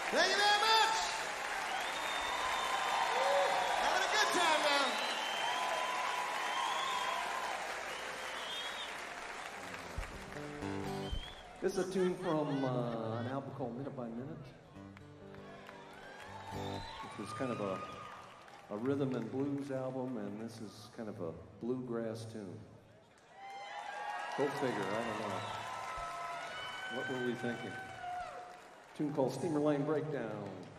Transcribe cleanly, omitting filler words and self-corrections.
Thank you very much. Having a good time now. This is a tune from an album called Minute by Minute, which was kind of a rhythm and blues album, and this is kind of a bluegrass tune. Go figure, I don't know. What were we thinking? A tune called Steamer Lane Breakdown.